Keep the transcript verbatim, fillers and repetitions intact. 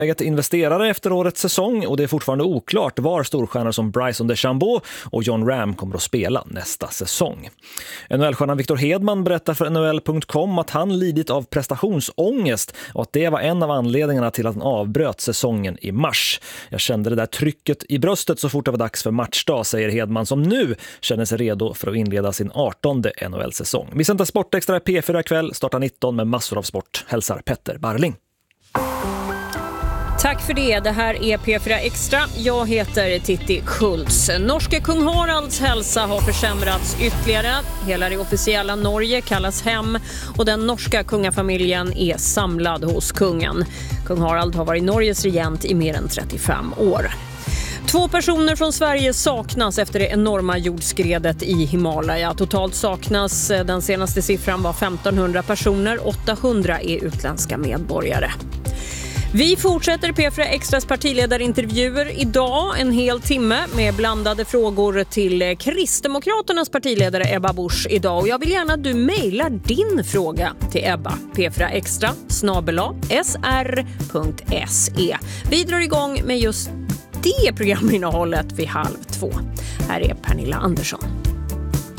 Läget investerare efter årets säsong och det är fortfarande oklart var storstjärnor som Bryson DeChambeau och John Ram kommer att spela nästa säsong. N H L-stjärnan Victor Hedman berättar för N H L punkt com att han lidit av prestationsångest och att det var en av anledningarna till att han avbröt säsongen i mars. Jag kände det där trycket i bröstet så fort det var dags för matchdag, säger Hedman som nu känner sig redo för att inleda sin artonde N H L-säsong. Vi sänder Sportextra P fyra kväll, startar nitton med massor av sport. Hälsar Petter Barling. Tack för det. Det här är P fyra Extra. Jag heter Titti Schultz. Norske kung Haralds hälsa har försämrats ytterligare. Hela det officiella Norge kallas hem och den norska kungafamiljen är samlad hos kungen. Kung Harald har varit Norges regent i mer än trettiofem år. Två personer från Sverige saknas efter det enorma jordskredet i Himalaya. Totalt saknas, den senaste siffran var femtonhundra personer, åttahundra är utländska medborgare. Vi fortsätter P fyra Extras partiledarintervjuer idag, en hel timme med blandade frågor till Kristdemokraternas partiledare Ebba Busch idag. Och jag vill gärna att du mejlar din fråga till Ebba, p fyra extra snabel-a s r punkt s e. Vi drar igång med just det programinnehållet vid halv två. Här är Pernilla Andersson.